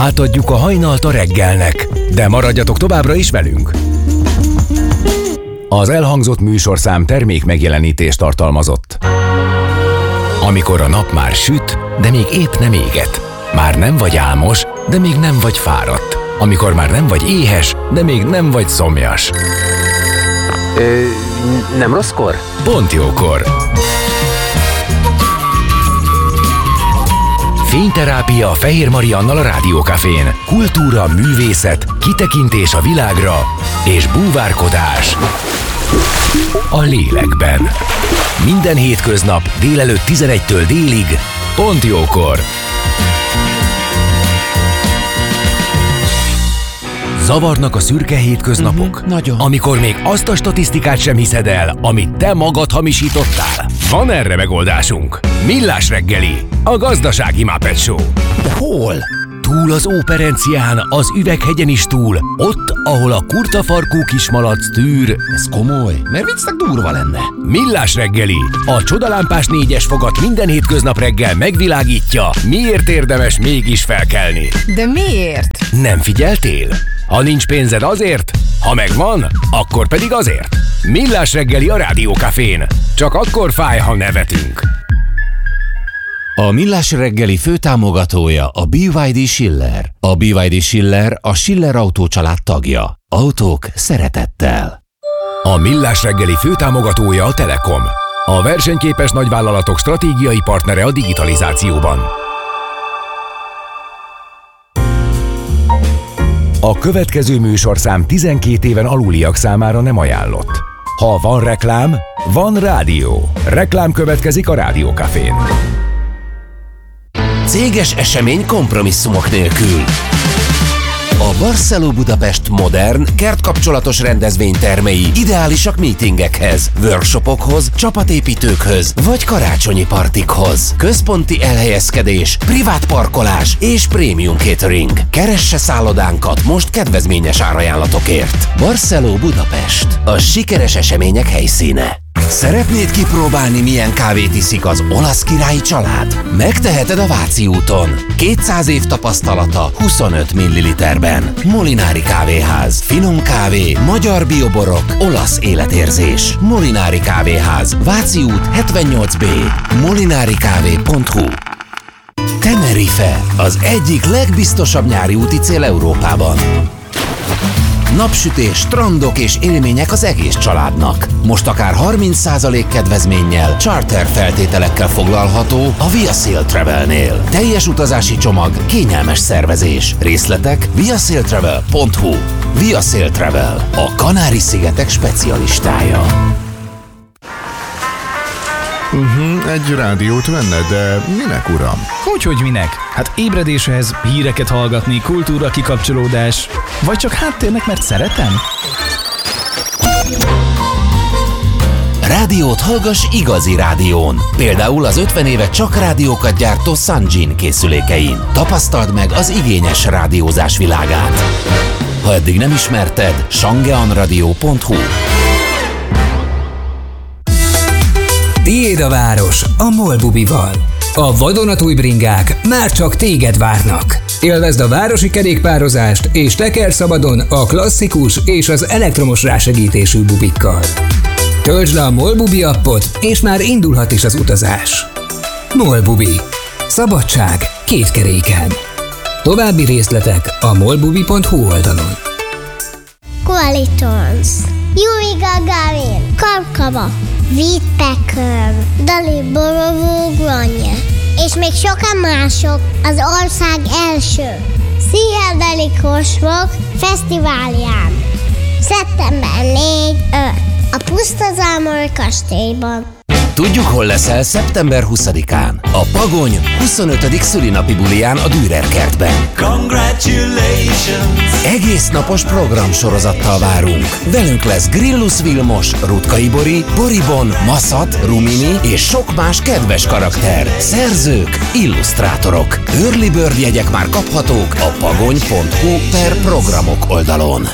Átadjuk a hajnalt a reggelnek, de maradjatok továbbra is velünk. Az elhangzott műsorszám termék megjelenítést tartalmazott. Amikor a nap már süt, de még épp nem éget. Már nem vagy álmos, de még nem vagy fáradt. Amikor már nem vagy éhes, de még nem vagy szomjas. Nem rosszkor? Pont jókor. Fényterápia Fehér Mariannal a Rádiókafén. Kultúra, művészet, kitekintés a világra és búvárkodás a lélekben. Minden hétköznap délelőtt 11-től délig, pont jókor. Zavarnak a szürke hétköznapok? Nagyon. Amikor még azt a statisztikát sem hiszed el, amit te magad hamisítottál? Van erre megoldásunk. Millás reggeli, a gazdasági Muppet Show. De hol? Túl az Óperencián, az Üveghegyen is túl, ott, ahol a kurtafarkú kismalac tűr. Ez komoly, mert viccnek durva lenne. Millás reggeli, a csodalámpás 4-es fogat minden hétköznap reggel megvilágítja, miért érdemes mégis felkelni. De miért? Nem figyeltél? Ha nincs pénzed azért, ha megvan, akkor pedig azért. Millás reggeli a Rádiókafén. Csak akkor fáj, ha nevetünk. A Millás reggeli főtámogatója a BYD Schiller. A BYD Schiller a Schiller Autó család tagja. Autók szeretettel. A Millás reggeli főtámogatója a Telekom. A versenyképes nagyvállalatok stratégiai partnere a digitalizációban. A következő műsorszám 12 éven aluliak számára nem ajánlott. Ha van reklám, van rádió. Reklám következik a Rádiókafén. Céges esemény kompromisszumok nélkül. A Barceló Budapest modern, kertkapcsolatos rendezvénytermei ideálisak meetingekhez, workshopokhoz, csapatépítőkhöz vagy karácsonyi partikhoz. Központi elhelyezkedés, privát parkolás és prémium catering. Keresse szállodánkat most kedvezményes árajánlatokért. Barceló Budapest, a sikeres események helyszíne. Szeretnéd kipróbálni, milyen kávét iszik az olasz királyi család? Megteheted a Váci úton. 200 év tapasztalata 25 ml-ben. Molinári kávéház. Finom kávé, magyar bioborok, olasz életérzés. Molinári kávéház. Váci út 78B. molinarikávé.hu. Tenerife, az egyik legbiztosabb nyári úti cél Európában. Napsütés, strandok és élmények az egész családnak. Most akár 30% kedvezménnyel, charter feltételekkel foglalható a Via Sail Travelnél. Teljes utazási csomag, kényelmes szervezés. Részletek viasailtravel.hu. Via Sail Travel, a Kanári-szigetek specialistája. Egy rádiót venne, de minek, uram? Hogy minek? Hát ébredéshez, híreket hallgatni, kultúra kikapcsolódás, vagy csak háttérnek, mert szeretem? Rádiót hallgass igazi rádión. Például az 50 éve csak rádiókat gyártó Sanjin készülékein. Tapasztald meg az igényes rádiózás világát. Ha eddig nem ismerted, shangeanradio.hu. Tiéd a város a MOL Bubival. A vadonatúj bringák már csak téged várnak. Élvezd a városi kerékpározást és tekerj szabadon a klasszikus és az elektromos rásegítésű bubikkal. Töltsd le a MOL Bubi appot, és már indulhat is az utazás. MOL Bubi. Szabadság két keréken. További részletek a molbubi.hu oldalon. Qualitons, Yuri Gagarin, Karkava, Vít Pecker, Dali Borovó Granje, és még sokan mások az ország első pszichedeli rock fesztiválján. Szeptember 4-5 a Pusztazámori kastélyban. Tudjuk, hol leszel szeptember 20-án. A Pagony 25. szülinapi buliján a Dürer kertben. Congratulations! Egész napos programsorozattal várunk. Velünk lesz Grillus Vilmos, Rutkay Bori, Boribon, Maszat, Rumini és sok más kedves karakter. Szerzők, illusztrátorok. Early Bird jegyek már kaphatók a pagony.hu/programok oldalon.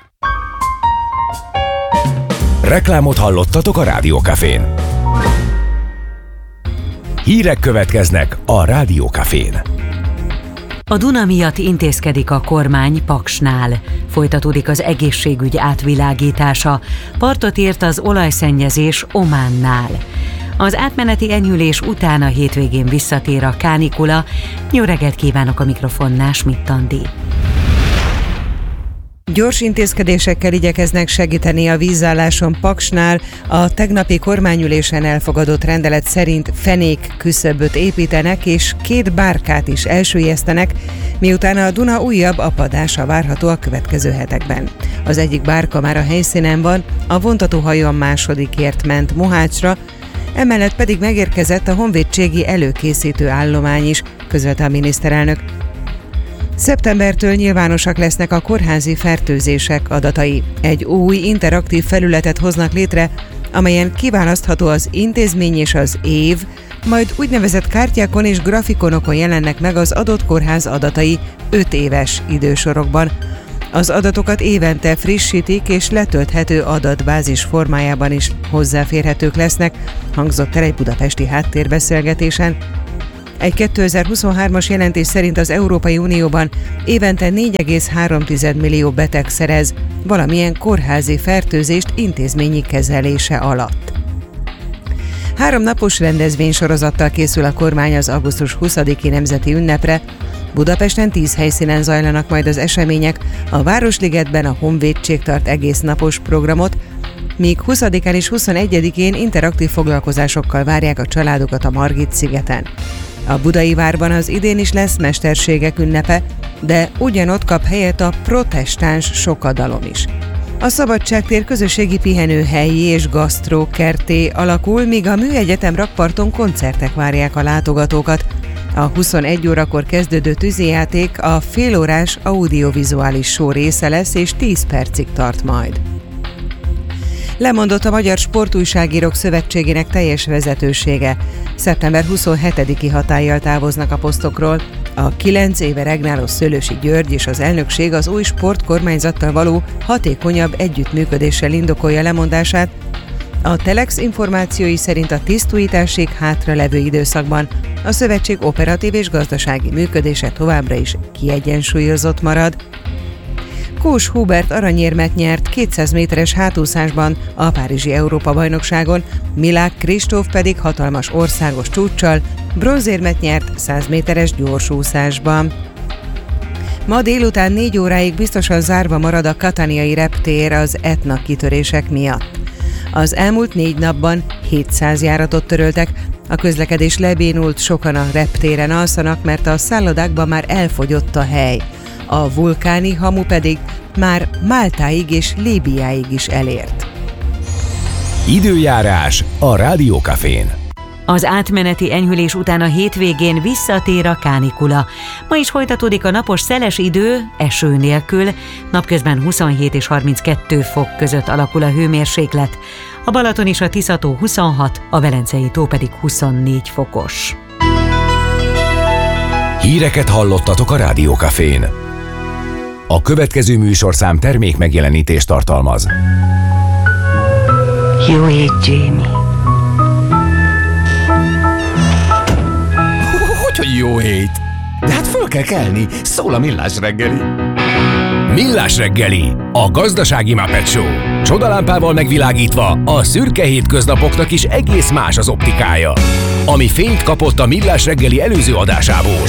Reklámot hallottatok a Rádiókafén. Hírek következnek a Rádiókafén. A Duna miatt intézkedik a kormány Paksnál. Folytatódik az egészségügy átvilágítása. Partot ért az olajszennyezés Ománnál. Az átmeneti enyhülés után a hétvégén visszatér a kánikula. Jó reggelt kívánok, a mikrofonnál Schmidt Andi. Gyors intézkedésekkel igyekeznek segíteni a vízálláson Paksnál. A tegnapi kormányülésen elfogadott rendelet szerint fenék küszöböt építenek és 2 bárkát is elsüllyesztenek, miután a Duna újabb apadása várható a következő hetekben. Az egyik bárka már a helyszínen van, a vontatóhajó a másodikért ment Mohácsra, emellett pedig megérkezett a honvédségi előkészítő állomány is, közölte a miniszterelnök. Szeptembertől nyilvánosak lesznek a kórházi fertőzések adatai. Egy új interaktív felületet hoznak létre, amelyen kiválasztható az intézmény és az év, majd úgynevezett kártyákon és grafikonokon jelennek meg az adott kórház adatai 5 éves idősorokban. Az adatokat évente frissítik, és letölthető adatbázis formájában is hozzáférhetők lesznek, hangzott el egy budapesti háttérbeszélgetésen. Egy 2023-as jelentés szerint az Európai Unióban évente 4,3 millió beteg szerez valamilyen kórházi fertőzést intézményi kezelése alatt. 3 napos rendezvénysorozattal készül a kormány az augusztus 20-i nemzeti ünnepre. Budapesten 10 helyszínen zajlanak majd az események, a Városligetben a Honvédség tart egész napos programot, míg 20-án és 21-én interaktív foglalkozásokkal várják a családokat a Margit-szigeten. A Budai Várban az idén is lesz mesterségek ünnepe, de ugyanott kap helyet a protestáns sokadalom is. A Szabadságtér közösségi pihenőhelyi és gasztrókerté alakul, míg a Műegyetem rakparton koncertek várják a látogatókat. A 21 órakor kezdődő tűzijáték a félórás audiovizuális show része lesz, és 10 percig tart majd. Lemondott a Magyar Sportújságírók Szövetségének teljes vezetősége. Szeptember 27-i hatállyal távoznak a posztokról. A 9 éve regnáló Szőlősi György és az elnökség az új sportkormányzattal való hatékonyabb együttműködéssel indokolja lemondását. A Telex információi szerint a tisztújításig hátralevő időszakban a szövetség operatív és gazdasági működése továbbra is kiegyensúlyozott marad. Kós Hubert aranyérmet nyert 200 méteres hátúszásban a Párizsi Európa-bajnokságon, Milák Kristóf pedig hatalmas országos csúccsal bronzérmet nyert 100 méteres gyorsúszásban. Ma délután 4 óráig biztosan zárva marad a kataniai reptér az Etna kitörések miatt. Az elmúlt 4 napban 700 járatot töröltek, a közlekedés lebénult, sokan a reptéren alszanak, mert a szállodákban már elfogyott a hely. A vulkáni hamu pedig már Máltáig és Líbiáig is elért. Időjárás a Rádió Cafén. Az átmeneti enyhülés után a hétvégén visszatér a kánikula. Ma is folytatódik a napos szeles idő, eső nélkül, napközben 27 és 32 fok között alakul a hőmérséklet. A Balaton és a Tisza-tó 26, a Velencei tó pedig 24 fokos. Híreket hallottatok a Rádió Cafén. A következő műsorszám termék megjelenítést tartalmaz. Jó ég, Jamie. Hogy jó hét! De hát föl kell kelni, szól a Millás reggeli. Millás reggeli, a gazdasági Muppet Show. Csodalámpával megvilágítva a szürke hétköznapoknak is egész más az optikája. Ami fényt kapott a Millás reggeli előző adásából.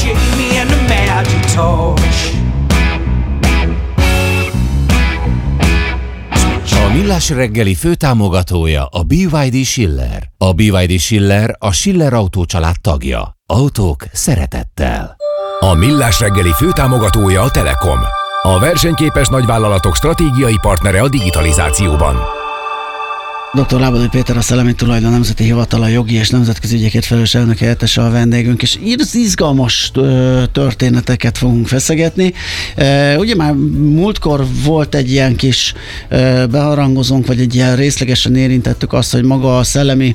A Millás reggeli főtámogatója a BYD Schiller. A BYD Schiller a Schiller Autó család tagja. Autók szeretettel. A Millás reggeli főtámogatója a Telekom. A versenyképes nagyvállalatok stratégiai partnere a digitalizációban. Dr. Lábadai Péter, a Szellemi Tulajdon Nemzeti Hivatala jogi és nemzetközi ügyekért felelős elnök helyettese a vendégünk, és izgalmas történeteket fogunk feszegetni. Ugye már múltkor volt egy ilyen kis beharangozónk, vagy egy ilyen részlegesen érintettük azt, hogy maga a szellemi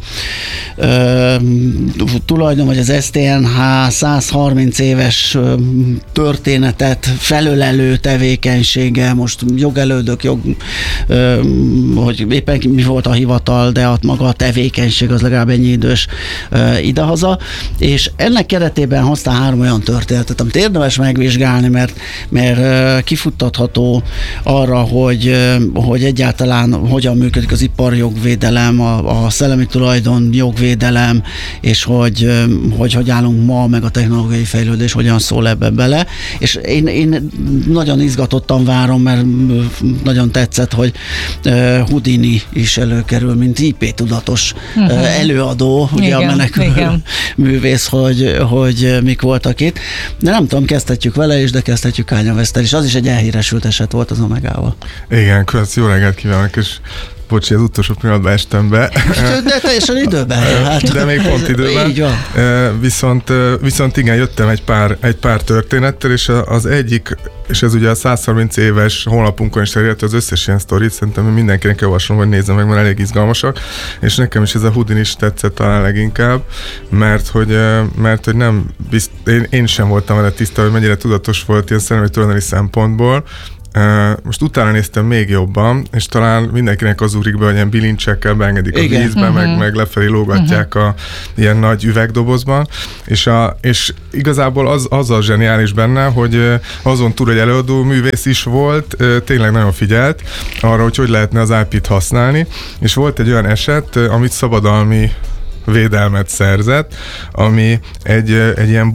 tulajdon, vagy az STNH 130 éves történetet felölelő tevékenysége, most jogelődök, hogy éppen mi volt a hivatal, de maga a tevékenység az legalább ennyi idős idehaza, és ennek keretében hoztál 3 olyan történetet, amit érdemes megvizsgálni, mert kifuttatható arra, hogy egyáltalán hogyan működik az iparjogvédelem, a szellemi tulajdon jogvédelem, és hogy állunk ma, meg a technológiai fejlődés hogyan szól ebbe bele. És én nagyon izgatottan várom, mert nagyon tetszett, hogy Houdini is előkerül, mint IP-tudatos előadó, ugye igen, a menekülő művész, hogy mik voltak itt. De nem tudom, kezdhetjük vele is, de kezdhetjük Kanye West-tel is. Az is egy elhíresült eset volt az Omegával. Igen, jó reggelt kívánok, és bocsi, az utolsó pillanatban estem be. De teljesen időben. Hát. De még pont időben. Így van. Viszont igen, jöttem egy pár történettel, és az egyik, és ez ugye a 130 éves honlapunkon is elérhető az összes ilyen sztorit, szerintem mindenkinek javaslom, hogy nézze meg, mert elég izgalmasak, és nekem is ez a Houdini is tetszett talán leginkább, mert hogy nem én sem voltam vele tiszta, hogy mennyire tudatos volt ilyen szellemi tulajdoni szempontból. Most utána néztem még jobban, és talán mindenkinek az ugrik be, hogy ilyen bilincsekkel beengedik a vízbe, meg lefelé lógatják a ilyen nagy üvegdobozban, és igazából az a zseniális benne, hogy azon túl, hogy előadó művész is volt, tényleg nagyon figyelt arra, hogy lehetne az IP-t használni, és volt egy olyan eset, amit szabadalmi védelmet szerzett, ami egy ilyen